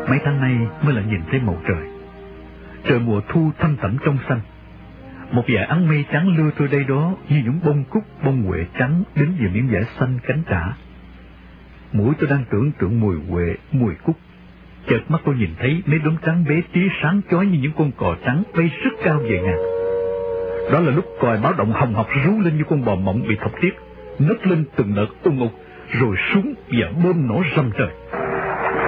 Mấy tháng nay mới lại nhìn thấy màu trời. Trời mùa thu thâm thẳm trong xanh. Một vài áng mây trắng lưa trôi đây đó như những bông cúc, bông huệ trắng đến giữa miếng vải xanh cánh trả. Mũi tôi đang tưởng tượng mùi huệ, mùi cúc. Chợt mắt tôi nhìn thấy mấy đốm trắng bé tí sáng chói như những con cò trắng bay rất cao về ngàn. Đó là lúc còi báo động hồng hộc rú lên như con bò mộng bị thọc tiết, nấc lên từng đợt ung ục, rồi xuống và bơm nổ rầm trời.